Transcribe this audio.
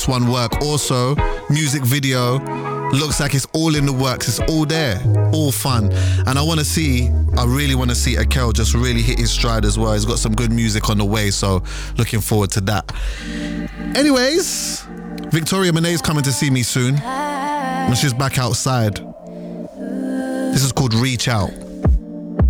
one work. Also, music video looks like it's all in the works. It's all there, all fun. And I really want to see Akel just really hit his stride as well. He's got some good music on the way, so looking forward to that. Anyways, Victoria Monet's coming to see me soon when she's back outside. This is called Reach Out.